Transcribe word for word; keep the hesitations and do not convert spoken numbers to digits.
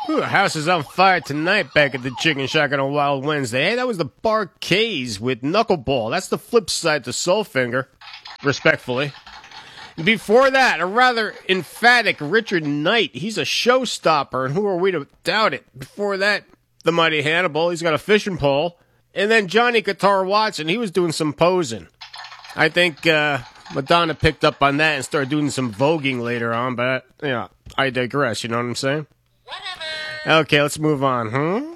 Ooh, the house is on fire tonight back at the Chicken Shack on a Wild Wednesday. Hey, that was the Bar-Kays with Knuckleball. That's the flip side to Soulfinger, respectfully. Before that, a rather emphatic Richard Knight. He's a showstopper, and who are we to doubt it? Before that, the Mighty Hannibal. He's got a fishing pole. And then Johnny Guitar Watson. He was doing some posing. I think uh, Madonna picked up on that and started doing some voguing later on, but, yeah, I digress. You know what I'm saying? Whatever. Okay, let's move on, huh?